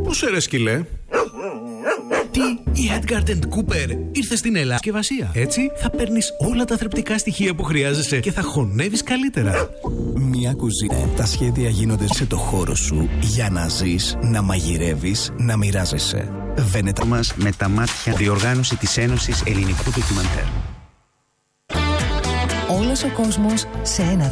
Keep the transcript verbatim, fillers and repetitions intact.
Πώς ρε σκυλέ? Τι, η Edgard and Cooper ήρθε στην Ελλάδα συσκευασία. Έτσι θα παίρνεις όλα τα θρεπτικά στοιχεία που χρειάζεσαι και θα χωνεύεις καλύτερα. Μια κουζίνα. Τα σχέδια γίνονται σε το χώρο σου για να ζεις, να μαγειρεύεις, να μοιράζεσαι. Βενετά μας με τα μάτια. Διοργάνωση της Ένωσης Ελληνικού Ντοκιμαντέρ. Όλος ο κόσμος σε ένα